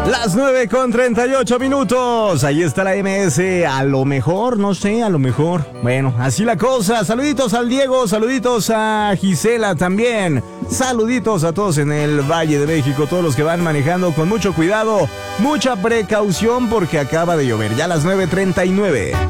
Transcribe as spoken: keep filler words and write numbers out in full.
Las nueve con treinta y ocho minutos. Ahí está la M S. A lo mejor, no sé, a lo mejor. Bueno, así la cosa. Saluditos al Diego, saluditos a Gisela también. Saluditos a todos en el Valle de México, todos los que van manejando con mucho cuidado, mucha precaución porque acaba de llover. Ya a las nueve treinta y nueve.